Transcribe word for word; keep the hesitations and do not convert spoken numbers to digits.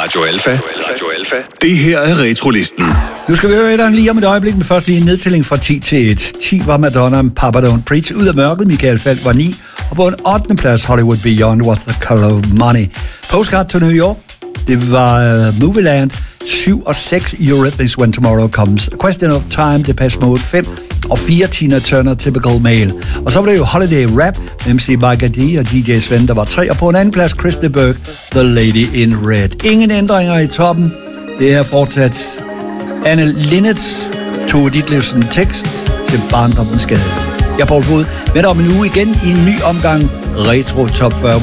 Radio Alfa. Radio Alfa. Det her er Retrolisten. Nu skal vi høre et lige om et øjeblik, men først lige en nedtælling fra ti til et. ti var Madonna med Papa Don't Preach. Ud af mørket, Michael Falch var ni. Og på en ottende plads, Hollywood Beyond, What's the Color of Money. Postcard to New York, det var uh, Movieland. syv og seks, Eurythmics When Tomorrow Comes. A Question of Time, Depeche Mode fem. Og fire, Tina Turner, Typical Male. Og så var det jo Holiday Rap, M C Mike D og D J Sven, der var tre. Og på en anden plads, Chris de Burgh, The Lady in Red. Ingen ændringer i toppen. Det er fortsat Anne Linnet, Tove Ditlevsen tekst til Barndommens Skade. Jeg er Poul Fod, med om en uge igen i en ny omgang Retro Top fyrre.